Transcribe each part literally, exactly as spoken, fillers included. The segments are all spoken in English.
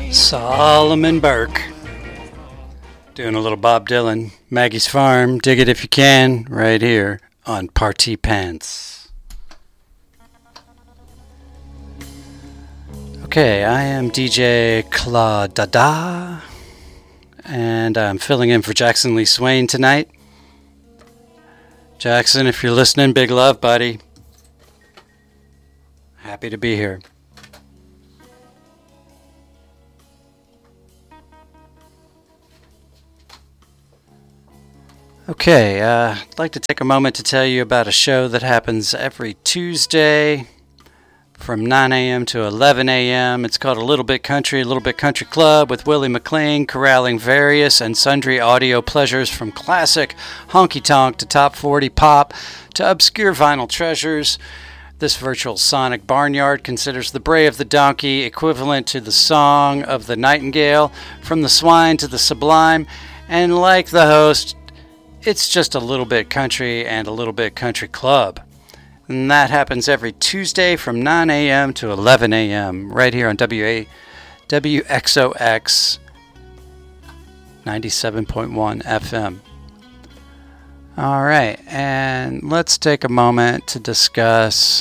Solomon Burke. Doing a little Bob Dylan. Maggie's Farm, dig it if you can, right here on Party Pants. Okay, I am D J Claude Dada, and I'm filling in for Jackson Lee Swain tonight. Jackson, if you're listening, big love, buddy. Happy to be here. Okay, uh, I'd like to take a moment to tell you about a show that happens every Tuesday from nine a.m. to eleven a.m. It's called A Little Bit Country, A Little Bit Country Club with Willie McLean, corralling various and sundry audio pleasures from classic honky-tonk to top forty pop to obscure vinyl treasures. This virtual sonic barnyard considers the bray of the donkey equivalent to the song of the nightingale, from the swine to the sublime, and like the host, it's just a little bit country and a little bit country club. And that happens every Tuesday from nine a.m. to eleven a.m. right here on W A W X O X ninety-seven point one F M. All right, and let's take a moment to discuss...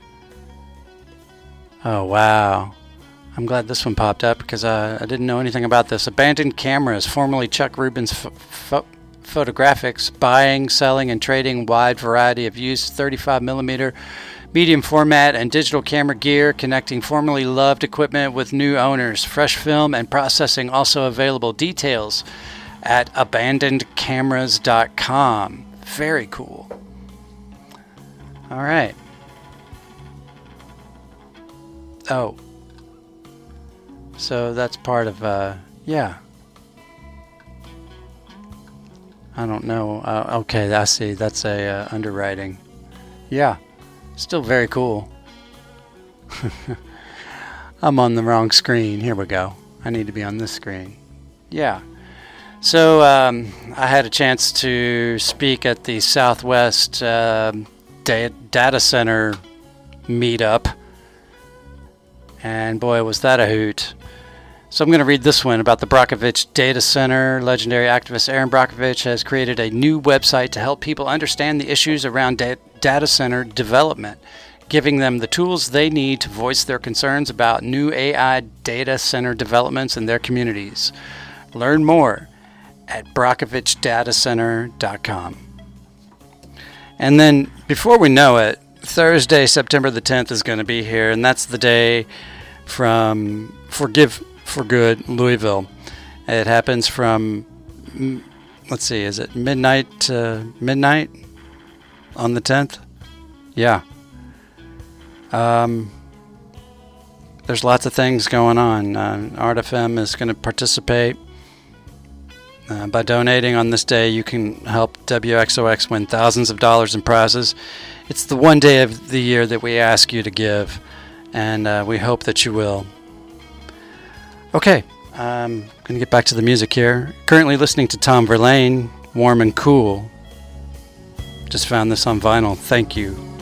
Oh, wow. I'm glad this one popped up because uh, I didn't know anything about this. Abandoned Cameras, formerly Chuck Rubin's ph- ph- Photographics, buying, selling, and trading wide variety of used thirty-five millimeter medium format and digital camera gear, connecting formerly loved equipment with new owners. Fresh film and processing also available. Details at abandoned cameras dot com. Very cool. All right. Oh. So that's part of, uh, yeah. I don't know. Uh, okay, I see. That's a uh, underwriting. Yeah, still very cool. I'm on the wrong screen. Here we go. I need to be on this screen. Yeah. So um, I had a chance to speak at the Southwest uh, da- Data Center meetup. And boy, was that a hoot. So I'm going to read this one about the Brockovich Data Center. Legendary activist Aaron Brockovich has created a new website to help people understand the issues around da- data center development, giving them the tools they need to voice their concerns about new A I data center developments in their communities. Learn more at brockovich data center dot com. And then, before we know it, Thursday, September the tenth is going to be here, and that's the day from Forgive for Good, Louisville. It happens from, let's see, is it midnight to midnight on the tenth? Yeah. Um, there's lots of things going on. Uh, Art F M is going to participate. Uh, by donating on this day, you can help W X O X win thousands of dollars in prizes. It's the one day of the year that we ask you to give, and uh, we hope that you will. Okay, I'm going to get back to the music here. Currently listening to Tom Verlaine, Warm and Cool. Just found this on vinyl. Thank you.